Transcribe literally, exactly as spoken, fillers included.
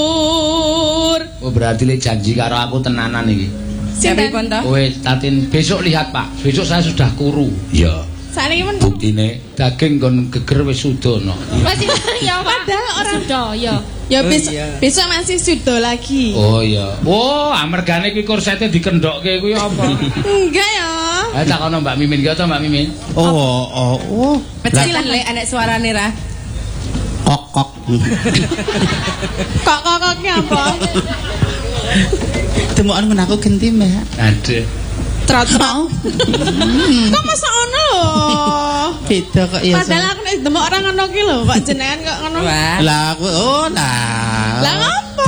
Oh berarti le janji karo aku tenanan iki. Sinten to? Kowe Tatin besok lihat Pak, besok saya sudah kuru. Iya. Sakniki men buktine daging kon geger wis sudono. Wis ya padahal ora sudo ya. Ya besok besok masih sudo lagi. Oh iya. Oh, amergane kuwi korsete dikendokke kuwi apa? Enggak ya. Ayo takono Mbak Mimin ki to Mbak Mimin. Oh, oh, oh. Pecilan lek anek suarane ra. Kok kok. Kok kokoknya apa? Temukan men aku genti, Mbak. Aduh. Trot-trot. Kok masa ono lho. Beda kok ya. Padahal aku nek demok orang ngono ki lho, Pak jenengan kok ngono. Lah aku oh lah. Lah